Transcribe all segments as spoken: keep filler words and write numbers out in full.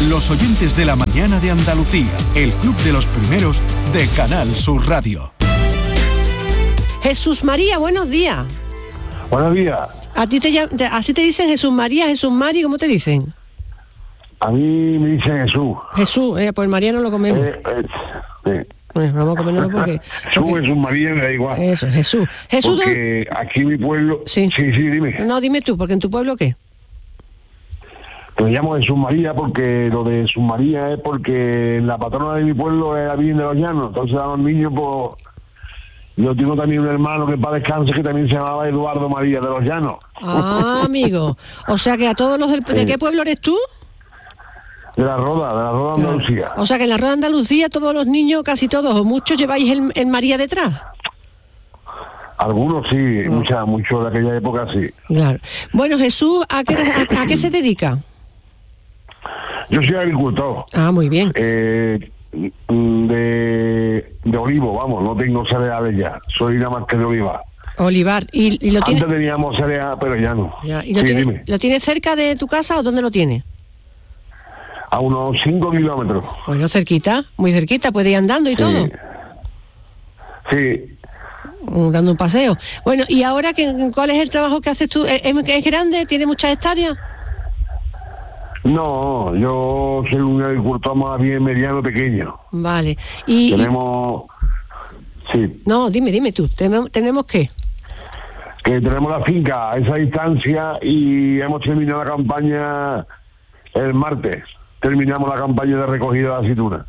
Los oyentes de la mañana de Andalucía, el club de los primeros de Canal Sur Radio. Jesús María, buenos días. Buenos días. ¿A ti te, te así te dicen Jesús María, Jesús Mari, cómo te dicen? A mí me dicen Jesús. Jesús, eh, pues María no lo comemos. Eh, eh, eh. Bueno, vamos a comerlo porque... Jesús, porque... Jesús María, me da igual. Eso, Jesús. Jesús, porque ¿tú? Aquí mi pueblo... Sí. sí, sí, dime. No, dime tú, porque en tu pueblo, ¿qué? Me llamo Jesús María porque lo de Jesús María es porque la patrona de mi pueblo es la Virgen de los Llanos. Entonces a los niños, pues... Yo tengo también un hermano que para descanse que también se llamaba Eduardo María de los Llanos. Ah, amigo. O sea que a todos los del... ¿De qué pueblo eres tú? De la Roda, de la Roda de Andalucía. O sea que en la Roda de Andalucía todos los niños, casi todos o muchos, lleváis el, el María detrás. Algunos sí, oh. mucha, mucho de aquella época sí. Claro. Bueno, Jesús, ¿a qué, a, a qué se dedica? Yo soy agricultor. Ah, muy bien. Eh, de, de olivo, vamos, no tengo cereales ya. Soy nada más que de olivar. Olivar. ¿Y, y lo Antes tiene... teníamos cereal, pero ya no. Ya. ¿Y lo, sí, tiene, lo tienes cerca de tu casa o dónde lo tienes? A unos cinco kilómetros. Bueno, cerquita, muy cerquita, puede ir andando y sí. todo. Sí. Dando un paseo. Bueno, ¿y ahora qué, cuál es el trabajo que haces tú? ¿Es, es grande? ¿Tiene muchas hectáreas? No, yo soy un agricultor más bien mediano, pequeño. Vale. Y tenemos... Sí. No, dime, dime tú, ¿tenemos, ¿tenemos qué? Que tenemos la finca a esa distancia y hemos terminado la campaña el martes. Terminamos la campaña de recogida de la aceituna.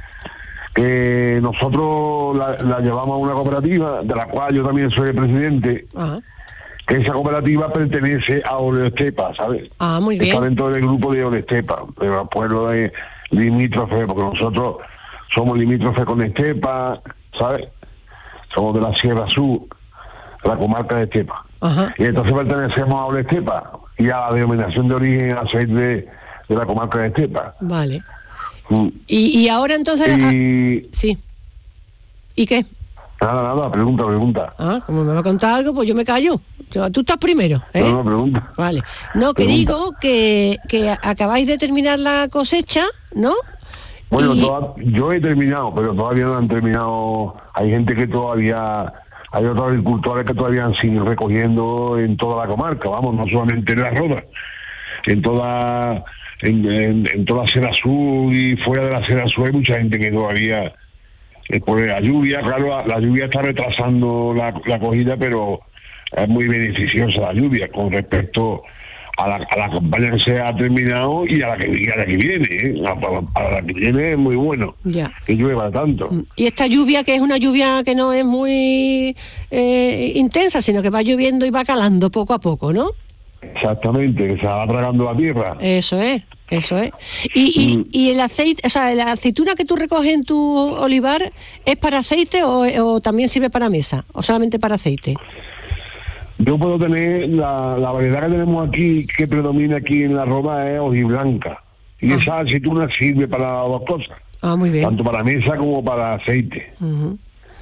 Que nosotros la, la llevamos a una cooperativa, de la cual yo también soy el presidente. Ajá. Que esa cooperativa pertenece a Olestepa, ¿sabes? Ah, muy bien. Está dentro del grupo de Olestepa, de los pueblos de limítrofes, porque nosotros somos limítrofes con Estepa, ¿sabes? Somos de la Sierra Sur, la comarca de Estepa. Ajá. Y entonces pertenecemos a Olestepa y a la denominación de origen aceite de, de la comarca de Estepa. Vale. Mm. Y, y ahora entonces... Y... Ah, sí. ¿Y qué? Nada, nada, pregunta, pregunta. Ah, como me va a contar algo, pues yo me callo. Tú estás primero, ¿eh? No, no, pregunta. Vale. No, que pregunta. digo que, que acabáis de terminar la cosecha, ¿no? Bueno, y... toda, yo he terminado, pero todavía no han terminado. Hay gente que todavía... Hay otros agricultores que todavía siguen recogiendo en toda la comarca, vamos, no solamente en la Roda, en toda... En, en, en toda la Sierra Sur y fuera de la Sierra Sur hay mucha gente que todavía... Por la lluvia, claro, la, la lluvia está retrasando la, la cogida, pero es muy beneficiosa la lluvia con respecto a la, a la campaña que se ha terminado y a la que, y a la que viene. ¿eh? A, a la que viene es muy bueno ya. Que llueva tanto. Y esta lluvia, que es una lluvia que no es muy eh, intensa, sino que va lloviendo y va calando poco a poco, ¿no? Exactamente, que se va tragando la tierra. Eso es. Eso es. Y, y, mm. y el aceite, o sea, la aceituna que tú recoges en tu olivar, ¿es para aceite o, o también sirve para mesa? ¿O solamente para aceite? Yo puedo tener, la, la variedad que tenemos aquí, que predomina aquí en la Roda, es hojiblanca. Y ah. esa aceituna sirve para las dos cosas. Ah, muy bien. Tanto para mesa como para aceite. Uh-huh.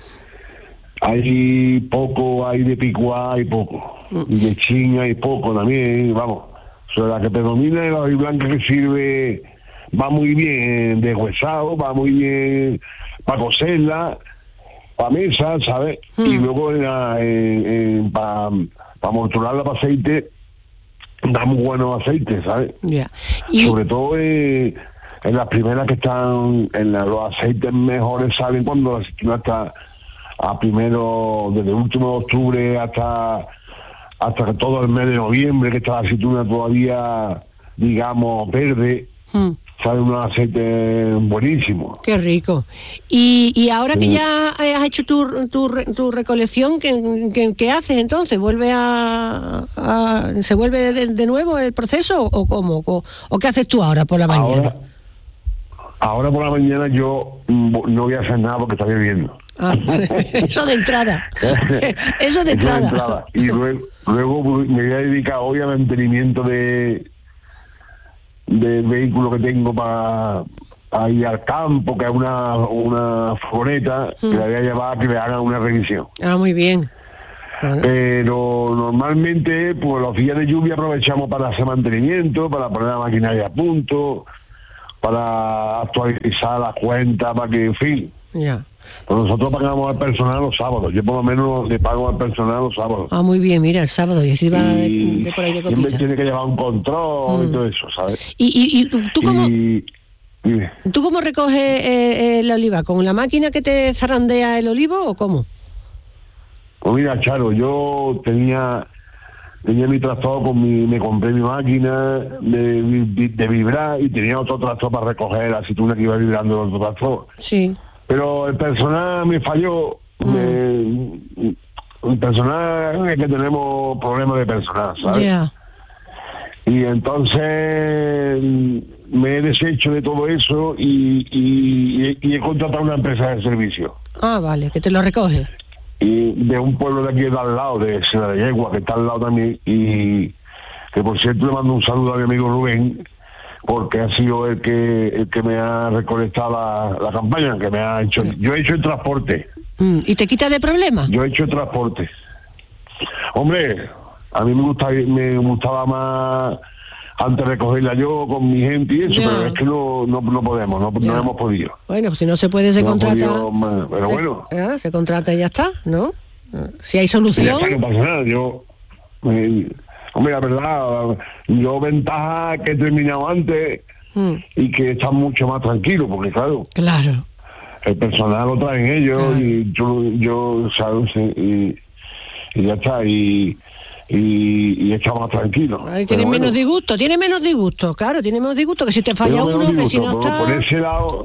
Hay poco, hay de picuá, hay poco. Uh-huh. Y de chin hay poco también, vamos. O sea, la que predomina es la hojiblanca, que sirve, va muy bien deshuesado, va muy bien para cocerla, para mesa, ¿sabes? Mm. Y luego para pa morturarla para aceite, da muy buenos aceites, ¿sabes? Yeah. Y... Sobre todo eh, en las primeras que están, en la, los aceites mejores salen cuando la aceituna está a primero, desde el último de octubre hasta... hasta que todo el mes de noviembre, que está la aceituna todavía, digamos, verde, hmm. sale un aceite buenísimo. Qué rico. Y, y ahora sí. que ya has hecho tu, tu, tu recolección, ¿qué, qué, qué haces entonces? ¿Vuelve a, a ¿Se vuelve de, de nuevo el proceso o cómo? ¿O, o qué haces tú ahora por la mañana? Ahora, ahora por la mañana yo no voy a hacer nada porque está lloviendo. Ah, eso de entrada. Eso de entrada. Eso de entrada. Y luego, luego me voy a dedicar hoy al mantenimiento de del vehículo que tengo para pa ir al campo, que es una, una furgoneta, hmm. que la voy a llevar a que le hagan una revisión. Ah, muy bien. Bueno. Pero normalmente, pues los días de lluvia aprovechamos para hacer mantenimiento, para poner la maquinaria a punto, para actualizar las cuentas, para que, en fin. Ya. Pues nosotros pagamos al personal los sábados. Yo por lo menos le pago al personal los sábados. Ah, muy bien, mira, el sábado, y así va de, Y de por ahí de siempre copita. tiene que llevar un control Mm. y todo eso, ¿sabes? ¿Y, y, y tú cómo, Y, y- tú cómo recoges eh, eh, la oliva? ¿Con la máquina que te zarandea el olivo o cómo? pues mira, Charo, yo tenía tenía mi tractor, con mi, me compré mi máquina de, de, de vibrar y tenía otro tractor para recoger la aceituna que iba vibrando el otro tractor. Sí. Pero el personal me falló. Mm. me- el personal es que tenemos problemas de personal, ¿sabes? Ya. Y entonces me he deshecho de todo eso y, y, y he contratado una empresa de servicio. Ah, vale, que te lo recoge. Y de un pueblo de aquí de al lado, de Sena de Yegua, que está al lado también, y que por cierto le mando un saludo a mi amigo Rubén, porque ha sido el que el que me ha recolectado la, la campaña, que me ha hecho. Yo he hecho el transporte. Mm, ¿y te quita de problemas? Yo he hecho el transporte. Hombre, a mí me gusta, me gustaba más antes recogerla yo con mi gente y eso, Ya. pero es que no, no, no podemos, no, Ya. no hemos podido. Bueno, si no se puede, se No hemos contrata. podido más, pero Se- bueno. ah, se contrata y ya está, ¿no? Si hay Ya solución. está, no pasa nada. Yo, eh, hombre, la verdad, yo ventaja que he terminado antes Mm, y que están mucho más tranquilos, porque claro, claro. el personal lo traen ellos Claro. y yo, yo ¿sabes? Y, y ya está, y, y, y está más tranquilo. Ahí Pero tiene bueno, menos disgusto, tiene menos disgusto, claro, tiene menos disgusto que si te falla tengo menos uno, que si disgusto, no pero está. por ese lado,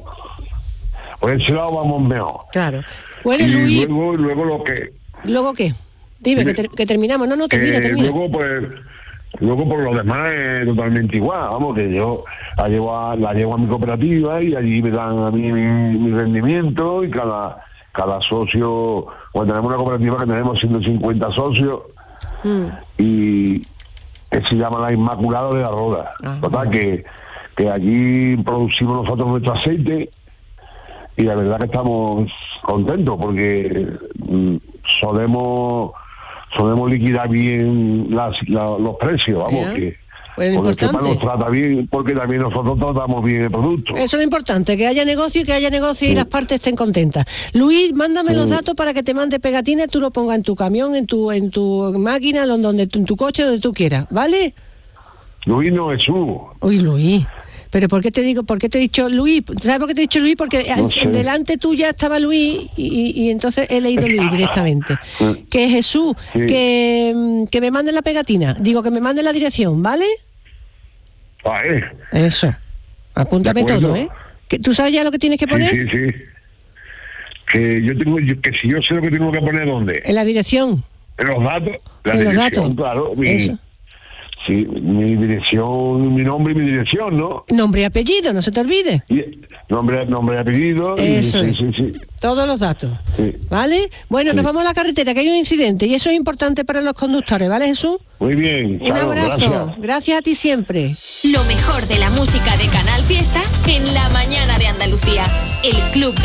por ese lado vamos mejor. Claro. Bueno, Y Luis, luego, luego lo que ¿luego qué? Dime, que, ter- que terminamos. No, no, termina, que termina. luego pues luego por lo demás es totalmente igual, vamos, que yo la llevo a, la llevo a mi cooperativa y allí me dan a mí mi, mi rendimiento y cada cada socio, bueno, tenemos una cooperativa que tenemos ciento cincuenta socios Mm, y que se llama La Inmaculada de la Roda. Ah, Total, que, que allí producimos nosotros nuestro aceite y la verdad que estamos contentos porque mm, solemos solemos liquidar bien las, la- los precios, vamos, Ya. que Bueno, porque el importante. nos trata bien, porque también nosotros tratamos bien el producto. Eso es lo importante, que haya negocio y que haya negocio y las partes estén contentas. Luis, mándame los datos para que te mande pegatines, tú lo pongas en tu camión, en tu en tu máquina, donde, donde en tu coche, donde tú quieras, ¿vale? Luis no Jesús. Uy, Luis. Pero ¿por qué te digo, por qué te he dicho Luis? ¿Sabes por qué te he dicho Luis? Porque No en- sé. delante tuya estaba Luis y, y entonces he leído Luis directamente. Que Jesús, Sí. que, mm, que me mande la pegatina. Digo, que me mande la dirección, ¿vale? Vale. Eso. Apúntame De acuerdo. todo, ¿eh? Que, ¿tú sabes ya lo que tienes que Sí, poner? sí, sí. Que yo tengo, yo- que si yo sé lo que tengo que poner, ¿dónde? En la dirección. En los datos. La En los dirección, datos. claro. Mi, Eso. sí, mi dirección, mi nombre y mi dirección, ¿no? Nombre y apellido, no se te olvide. Y, nombre, nombre y apellido. y- Eso sí, es. sí, sí. Todos los datos. Sí. ¿Vale? Bueno, nos vamos a la carretera, que hay un incidente y eso es importante para los conductores, ¿vale, Jesús? Muy bien. Un claro, abrazo. gracias. Gracias a ti siempre. Lo mejor de la música de Canal Fiesta en la mañana de Andalucía. El Club de